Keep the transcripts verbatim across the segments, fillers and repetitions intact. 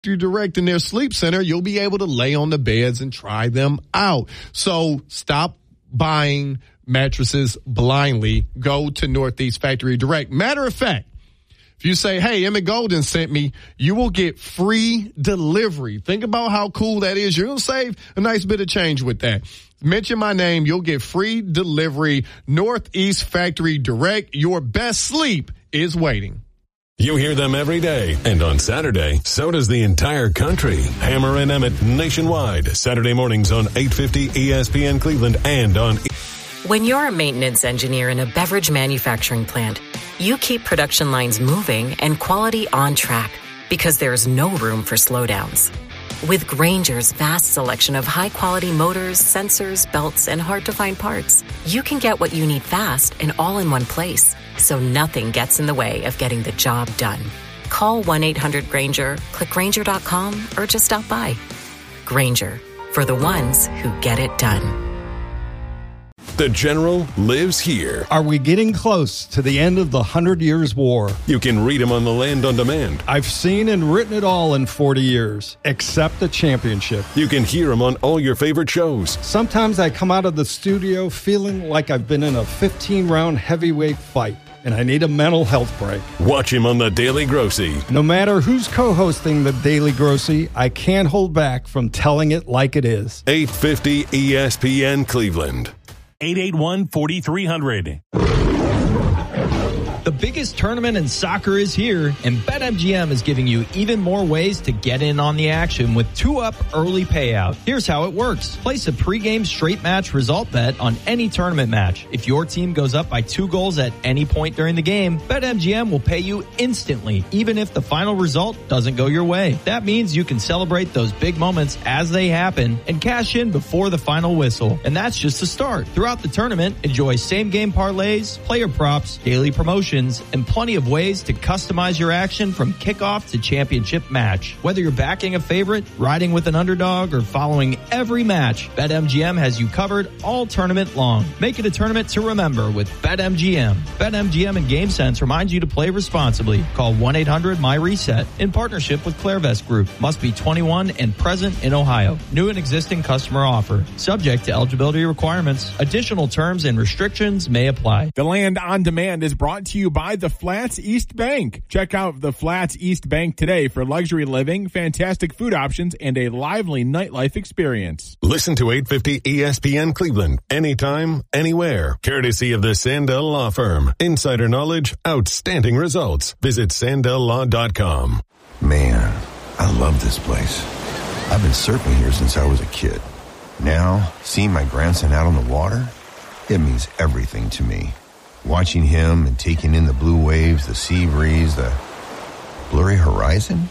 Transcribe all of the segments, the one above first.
Factory Direct in their sleep center, you'll be able to lay on the beds and try them out. So stop buying mattresses blindly. Go to Northeast Factory Direct. Matter of fact, if you say, hey, Emmett Golden sent me, you will get free delivery. Think about how cool that is. You're going to save a nice bit of change with that. Mention my name. You'll get free delivery. Northeast Factory Direct. Your best sleep is waiting. You hear them every day. And on Saturday, so does the entire country. Hammer and Emmett nationwide. Saturday mornings on eight fifty E S P N Cleveland and on... When you're a maintenance engineer in a beverage manufacturing plant, you keep production lines moving and quality on track because there's no room for slowdowns. With Grainger's vast selection of high-quality motors, sensors, belts, and hard-to-find parts, you can get what you need fast and all in one place, so nothing gets in the way of getting the job done. Call one eight hundred Grainger, click Grainger dot com, or just stop by. Grainger, for the ones who get it done. The General lives here. Are we getting close to the end of the Hundred Years' War? You can read him on the Land on Demand. I've seen and written it all in forty years, except the championship. You can hear him on all your favorite shows. Sometimes I come out of the studio feeling like I've been in a fifteen-round heavyweight fight, and I need a mental health break. Watch him on The Daily Grossy. No matter who's co-hosting The Daily Grossy, I can't hold back from telling it like it is. eight fifty E S P N Cleveland. eight eight one, four three zero zero. The biggest tournament in soccer is here, and BetMGM is giving you even more ways to get in on the action with two-up early payout. Here's how it works. Place a pregame straight match result bet on any tournament match. If your team goes up by two goals at any point during the game, BetMGM will pay you instantly, even if the final result doesn't go your way. That means you can celebrate those big moments as they happen and cash in before the final whistle. And that's just the start. Throughout the tournament, enjoy same-game parlays, player props, daily promotions, and plenty of ways to customize your action from kickoff to championship match. Whether you're backing a favorite, riding with an underdog, or following every match, BetMGM has you covered all tournament long. Make it a tournament to remember with BetMGM. BetMGM and GameSense remind you to play responsibly. Call one eight hundred M Y RESET in partnership with Clairvest Group. Must be twenty-one and present in Ohio. New and existing customer offer. Subject to eligibility requirements. Additional terms and restrictions may apply. The Land on Demand is brought to you by the Flats East Bank. Check out the Flats East Bank today for luxury living, fantastic food options, and a lively nightlife experience. Listen to eight fifty E S P N Cleveland anytime, anywhere. Courtesy of the Sandell Law Firm. Insider knowledge, outstanding results. Visit sandell law dot com. Man, I love this place. I've been surfing here since I was a kid. Now, seeing my grandson out on the water, it means everything to me. Watching him and taking in the blue waves, the sea breeze, the blurry horizon.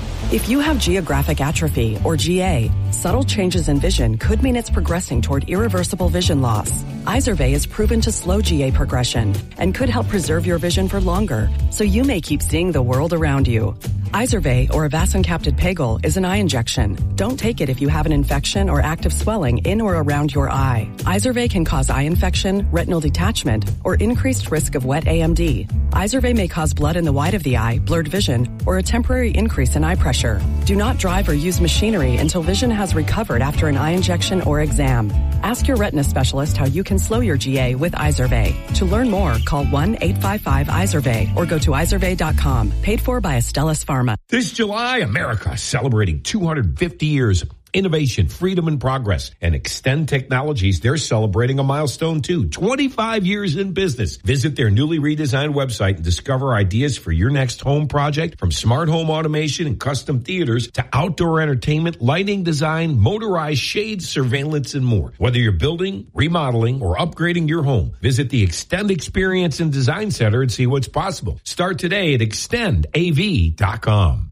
If you have geographic atrophy, or G A, subtle changes in vision could mean it's progressing toward irreversible vision loss. Izervay is proven to slow G A progression and could help preserve your vision for longer, so you may keep seeing the world around you. Izervay, or avacincaptad pegol, is an eye injection. Don't take it if you have an infection or active swelling in or around your eye. Izervay can cause eye infection, retinal detachment, or increased risk of wet A M D. Izervay may cause blood in the white of the eye, blurred vision, or a temporary increase in eye pressure. Do not drive or use machinery until vision has recovered after an eye injection or exam. Ask your retina specialist how you can slow your G A with Izervay. To learn more, call one eight five five Izervay or go to izervay dot com. Paid for by Astellas Pharma. This July, America is celebrating two hundred fifty years of innovation, freedom, and progress. And Extend Technologies, they're celebrating a milestone too. twenty-five years in business. Visit their newly redesigned website and discover ideas for your next home project, from smart home automation and custom theaters to outdoor entertainment, lighting design, motorized shades, surveillance, and more. Whether you're building, remodeling, or upgrading your home, visit the Extend Experience and Design Center and see what's possible. Start today at extend A V dot com.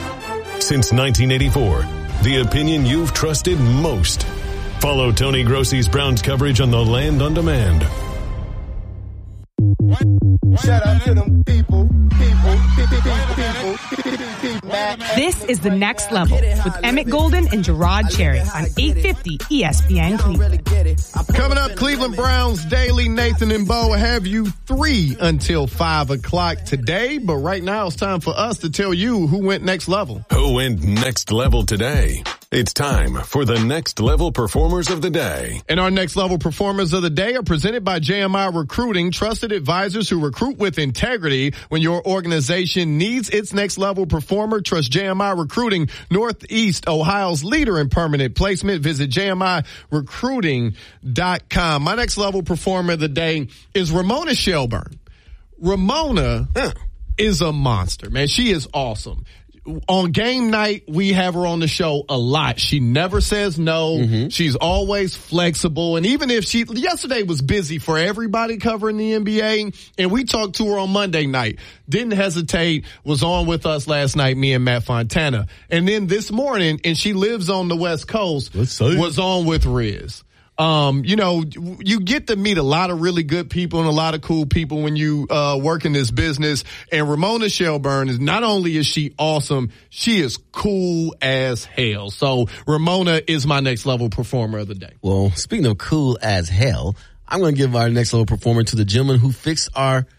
Since nineteen eighty-four, the opinion you've trusted most. Follow Tony Grossy's Browns coverage on the Land on Demand. Shout out to them people, people, people, people, people. This is The Next Level with Emmett Golden and Gerard Cherry on eight fifty E S P N Cleveland. ready. Coming up, Cleveland Browns Daily. Nathan and Bo have you three until five o'clock today. But right now, it's time for us to tell you who went next level. Who went next level today? It's time for the Next Level Performers of the Day. And our Next Level Performers of the Day are presented by J M I Recruiting, trusted advisors who recruit with integrity. When your organization needs its next level performer, trust J M I Recruiting, Northeast Ohio's leader in permanent placement. Visit J M I recruiting dot com. My next level performer of the day is Ramona Shelburne. Ramona huh. is a monster, man. She is awesome. On game night, we have her on the show a lot. She never says no. Mm-hmm. She's always flexible. And even if she, yesterday was busy for everybody covering the N B A, and we talked to her on Monday night. Didn't hesitate, was on with us last night, me and Matt Fontana. And then this morning, and she lives on the West Coast, was on with Riz. Um, you know, you get to meet a lot of really good people and a lot of cool people when you, uh, work in this business. And Ramona Shelburne is not only is she awesome, she is cool as hell. So Ramona is my next level performer of the day. Well, speaking of cool as hell, I'm going to give our next level performer to the gentleman who fixed our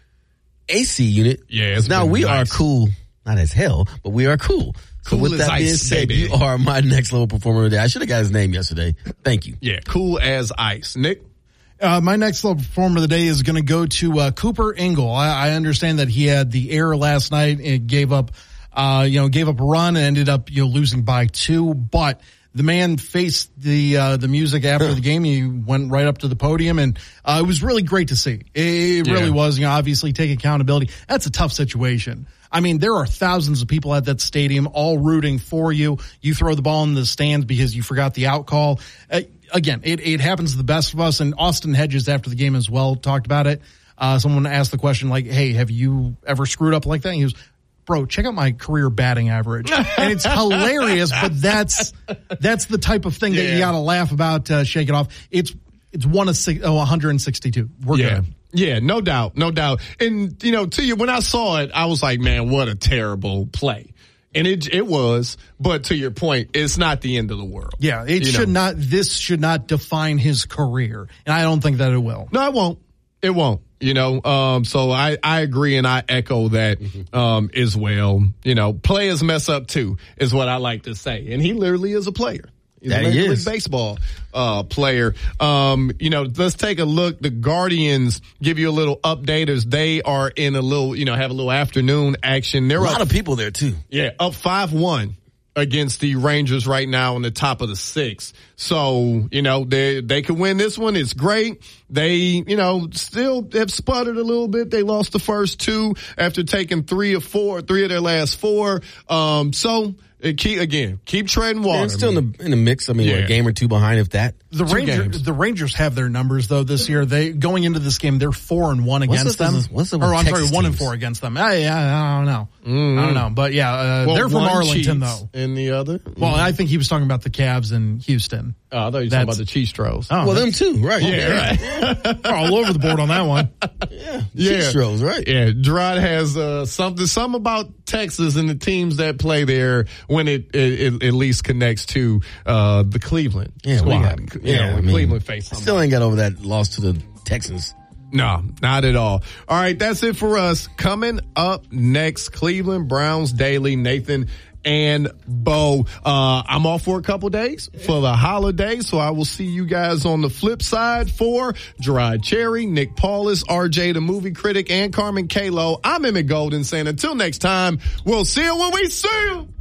A C unit. Yeah, now we nice. are cool, not as hell, but we are cool. So cool with that being ice, said, baby. you are my next level performer today. I should have got his name yesterday. Thank you. Yeah, cool as ice. Nick? Uh, my next level performer of the day is going to go to uh, Cooper Ingle. I, I understand that he had the error last night and gave up, uh, you know, gave up a run and ended up, you know, losing by two. But the man faced the uh, the music after the game. He went right up to the podium, and uh, it was really great to see. It yeah. really was. You know, obviously take accountability. That's a tough situation. I mean, there are thousands of people at that stadium all rooting for you. You throw the ball in the stands because you forgot the out call. Uh, again, it, it happens to the best of us. And Austin Hedges, after the game as well, talked about it. Uh, someone asked the question like, hey, have you ever screwed up like that? And he was, bro, check out my career batting average. And it's hilarious, but that's that's the type of thing yeah. that you got to laugh about, uh, shake it off. It's it's one of six, oh, one hundred sixty-two. We're yeah. good. Yeah, no doubt, no doubt. And, you know, to you, when I saw it, I was like, man, what a terrible play. And it it was, but to your point, it's not the end of the world. Yeah, it you should know? not, this should not define his career. And I don't think that it will. No, it won't. It won't. You know, um, so I, I agree and I echo that, um, as well. You know, players mess up too, is what I like to say. And he literally is a player. He's that a Major League League Baseball uh, player. Um, you know, let's take a look. The Guardians give you a little update as they are in a little, you know, have a little afternoon action. They're a lot up, of people there too. Yeah, up five one against the Rangers right now on the top of the sixth. So, you know, they they could win this one. It's great. They, you know, still have sputtered a little bit. They lost the first two after taking three or four, three of their last four. Um, so. It keep, again, keep treading water. They're still in the, in the mix. I mean, yeah. a game or two behind, if that. The Rangers, the Rangers have their numbers though this year. They going into this game, they're four and one what's against the, them. What's the, or I'm Texas sorry, one teams? and four against them. I, I, I don't know. Mm-hmm. I don't know, but yeah, uh, well, they're from Arlington though. And the other, mm-hmm. well, I think he was talking about the Cavs in Houston. Oh, I thought you were talking about the Cheestros. Oh, well, them too, right? Yeah, right. all over the board on that one. Yeah, yeah. Cheestros, right? Yeah, Gerard has uh, something, something about Texas and the teams that play there when it, it, it at least connects to uh, the Cleveland yeah, squad. We got, you yeah, know, I mean, Cleveland face somebody. Still ain't got over that loss to the Texans. No, not at all. All right, that's it for us. Coming up next, Cleveland Browns Daily. Nathan and Bo. Uh, I'm off for a couple days for the holidays, so I will see you guys on the flip side. For Gerard Cherry, Nick Paulus, R J the movie critic, and Carmen Kalo, I'm Emmett Golden saying until next time, we'll see you when we see you.